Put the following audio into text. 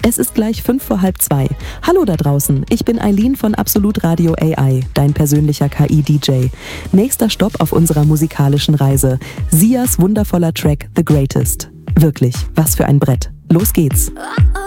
Es ist gleich 2:05. Hallo da draußen, ich bin Eileen von Absolut Radio AI, dein persönlicher KI-DJ. Nächster Stopp auf unserer musikalischen Reise. Sias wundervoller Track The Greatest. Wirklich, was für ein Brett. Los geht's.